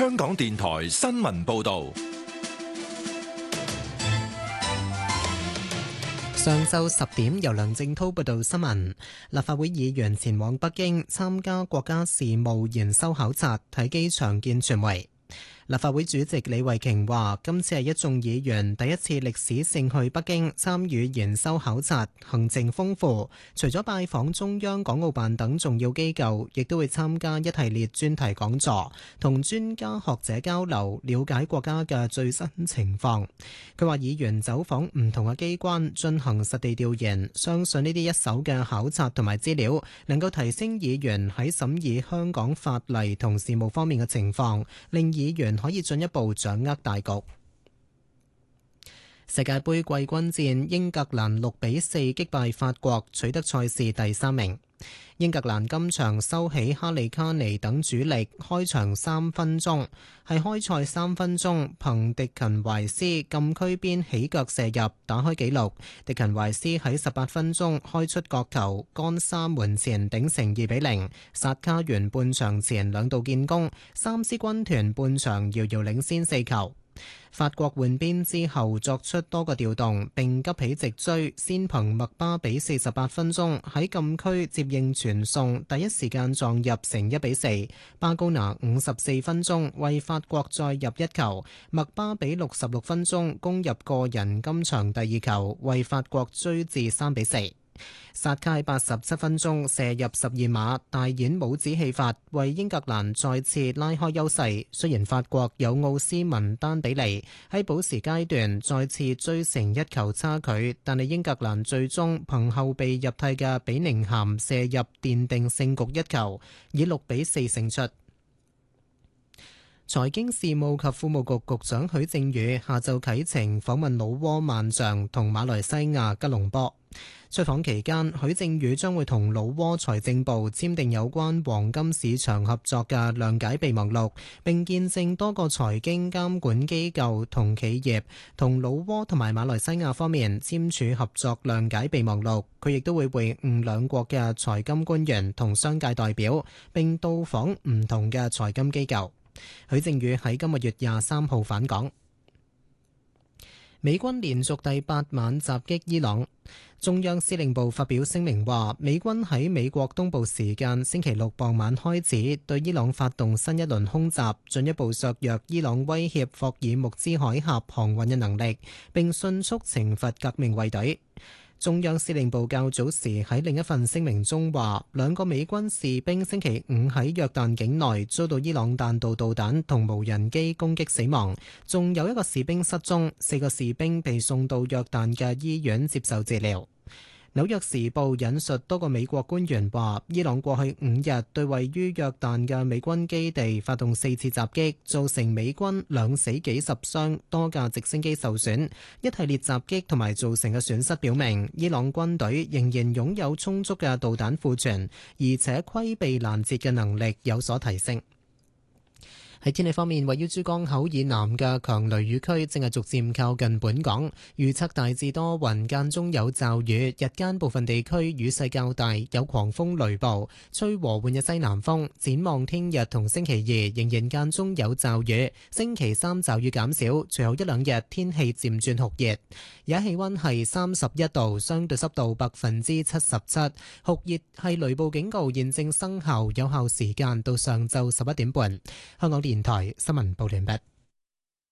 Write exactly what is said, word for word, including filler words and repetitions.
香港電台新聞報道。 上晝十點，由梁正滔報道新聞。立法會議員前往北京參加國家事務研修考察，喺機場見傳媒。立法會主席李慧瓊話：今次係一眾議員第一次歷史性去北京參與研修考察，行程豐富。除咗拜訪中央、港澳辦等重要機構，亦都會參加一系列專題講座，同專家學者交流，了解國家嘅最新情況。佢話：議員走訪唔同嘅機關，進行實地調研，相信呢啲一手嘅考察同埋資料，能夠提升議員喺審議香港法例同事務方面嘅情況，令議員可以進一步掌握大局。世界盃季軍戰，英格蘭六比四擊敗法國，取得賽事第三名。英格蘭今場收起哈利卡尼等主力，開場三分鐘係開賽三分鐘，憑迪勤懷斯禁區邊起腳射入，打開紀錄。迪勤懷斯喺十八分鐘開出角球，干沙門前頂成二比零。薩卡完半場前兩度建功，三獅軍團半場遙遙領先四球。法國換邊之後作出多個調動，並急起直追，先憑麥巴比四十八分鐘喺禁區接應傳送，第一時間撞入成一比四。巴高拿五十四分鐘為法國再入一球，麥巴比六十六分鐘攻入個人今場第二球，為法國追至三比四。薩卡八十七分鐘射入十二碼，大演帽子戲法，為英格蘭再次拉開優勢。雖然法國有奧斯文丹比利喺補時階段再次追成一球差距，但係英格蘭最終憑後備入替嘅比寧咸射入奠定勝局一球，以六比四勝出。財經事務及庫務局局長許正宇下晝啟程訪問老撾萬象同馬來西亞吉隆坡。出訪期間，許正宇將會同老撾財政部簽訂有關黃金市場合作嘅諒解備忘錄，並見證多個財經監管機構同企業同老撾同埋馬來西亞方面簽署合作諒解備忘錄。佢亦都會會晤兩國嘅財金官員同商界代表，並到訪唔同嘅財金機構。許正宇喺今個月廿三號返港。美軍連續第八晚襲擊伊朗，中央司令部發表聲明話，美軍喺美國東部時間星期六傍晚開始對伊朗發動新一輪空襲，進一步削弱伊朗威脅霍爾木茲海峽航運嘅能力，並迅速懲罰革命衛隊。中央司令部較早時喺另一份聲明中話，兩個美軍士兵星期五喺約旦境內遭到伊朗彈道導彈同無人機攻擊死亡，仲有一個士兵失蹤，四個士兵被送到約旦嘅醫院接受治療。紐約時報引述多個美國官員話，伊朗過去五日對位於約旦嘅美軍基地發動四次襲擊，造成美軍兩死幾十傷，多架直升機受損。一系列襲擊同埋造成嘅損失表明，伊朗軍隊仍然擁有充足嘅導彈庫存，而且規避攔截嘅能力有所提升。喺天氣方面，位於珠江口以南嘅強雷雨區正係逐漸靠近本港，預測大致多雲，間中有驟雨，日間部分地區雨勢較大，有狂風雷暴，吹和緩嘅西南風。展望聽日同星期二仍然間中有驟雨，星期三驟雨減少，隨後一兩日天氣漸轉酷熱。而家氣溫係三十一度，相對濕度百分之七十七，酷熱係雷暴警告現正生效，有效時間到上晝十一點半。香港電台新聞報道完畢。